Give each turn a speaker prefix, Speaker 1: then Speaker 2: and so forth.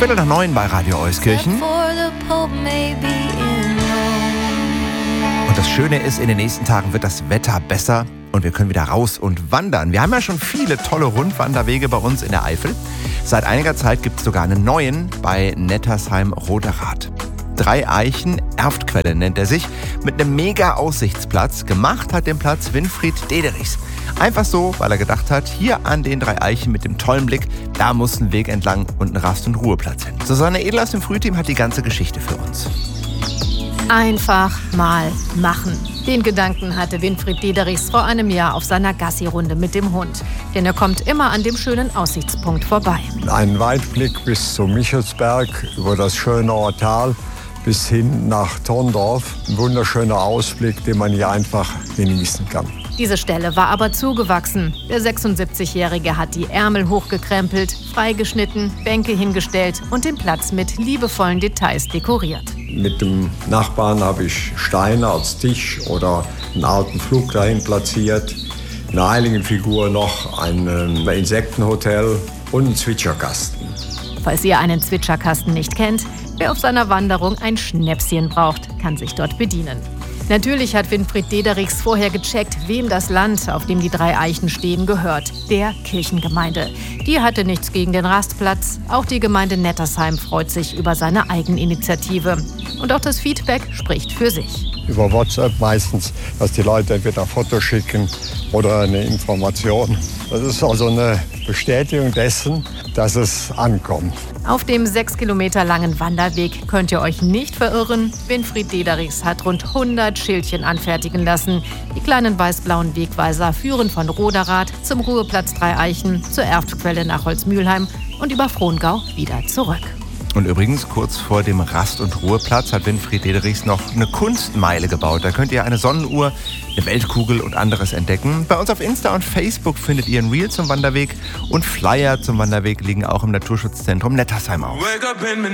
Speaker 1: 8:15 bei Radio Euskirchen. Und das Schöne ist, in den nächsten Tagen wird das Wetter besser und wir können wieder raus und wandern. Wir haben ja schon viele tolle Rundwanderwege bei uns in der Eifel. Seit einiger Zeit gibt es sogar einen neuen bei Nettersheim-Roderath. 3 Eichen, Erftquelle nennt er sich, mit einem mega Aussichtsplatz. Gemacht hat den Platz Winfried Dederichs. Einfach so, weil er gedacht hat, hier an den 3 Eichen mit dem tollen Blick, da muss ein Weg entlang und ein Rast- und Ruheplatz hin. Susanne Edel aus dem Frühteam hat die ganze Geschichte für uns.
Speaker 2: Einfach mal machen. Den Gedanken hatte Winfried Dederichs vor einem Jahr auf seiner Gassi-Runde mit dem Hund. Denn er kommt immer an dem schönen Aussichtspunkt vorbei.
Speaker 3: Ein Weitblick bis zum Michelsberg, über das Schönauer Tal bis hin nach Torndorf. Ein wunderschöner Ausblick, den man hier einfach genießen kann.
Speaker 2: Diese Stelle war aber zugewachsen. Der 76-Jährige hat die Ärmel hochgekrempelt, freigeschnitten, Bänke hingestellt und den Platz mit liebevollen Details dekoriert.
Speaker 3: Mit dem Nachbarn habe ich Steine als Tisch oder einen alten Flug dahin platziert. Eine Heiligenfigur noch, ein Insektenhotel und einen Zwitscherkasten.
Speaker 2: Falls ihr einen Zwitscherkasten nicht kennt, wer auf seiner Wanderung ein Schnäpschen braucht, kann sich dort bedienen. Natürlich hat Winfried Dederichs vorher gecheckt, wem das Land, auf dem die 3 Eichen stehen, gehört. Der Kirchengemeinde. Die hatte nichts gegen den Rastplatz. Auch die Gemeinde Nettersheim freut sich über seine Eigeninitiative. Und auch das Feedback spricht für sich.
Speaker 3: Über WhatsApp meistens, dass die Leute entweder Fotos schicken oder eine Information. Das ist also eine Bestätigung dessen, dass es ankommt.
Speaker 2: Auf dem 6 Kilometer langen Wanderweg könnt ihr euch nicht verirren. Winfried Dederichs hat rund 100 Schildchen anfertigen lassen. Die kleinen weiß-blauen Wegweiser führen von Roderath zum Ruheplatz 3 Eichen, zur Erftquelle nach Holzmühlheim und über Frongau wieder zurück.
Speaker 1: Und übrigens, kurz vor dem Rast- und Ruheplatz hat Winfried Dederichs noch eine Kunstmeile gebaut. Da könnt ihr eine Sonnenuhr, eine Weltkugel und anderes entdecken. Bei uns auf Insta und Facebook findet ihr ein Reel zum Wanderweg und Flyer zum Wanderweg liegen auch im Naturschutzzentrum Nettersheim auf.